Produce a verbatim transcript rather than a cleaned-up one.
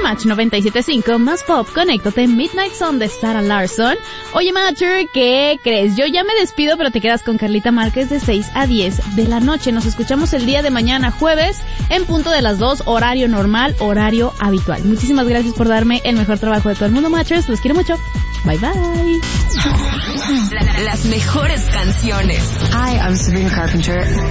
Match noventa y siete punto cinco, más pop, conéctate, Midnight Sun de Sarah Larson. Oye, Matcher, ¿qué crees? Yo ya me despido, pero te quedas con Carlita Márquez de seis a diez de la noche. Nos escuchamos el día de mañana, jueves, en punto de las dos, horario normal, horario habitual. Muchísimas gracias por darme el mejor trabajo de todo el mundo, Matchers. Los quiero mucho. Bye, bye. Las mejores canciones. Hi, I'm Sabrina Carpenter.